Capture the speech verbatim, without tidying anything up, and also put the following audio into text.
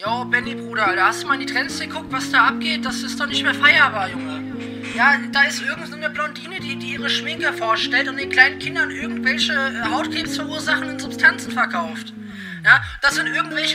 Jo, Benny, Bruder, da hast du mal in die Trends geguckt, was da abgeht? Das ist doch nicht mehr feierbar, Junge. Ja, da ist irgend so eine Blondine, die, die ihre Schminke vorstellt und den kleinen Kindern irgendwelche äh, Hautkrebs verursachenden Substanzen verkauft. Ja, das sind irgendwelche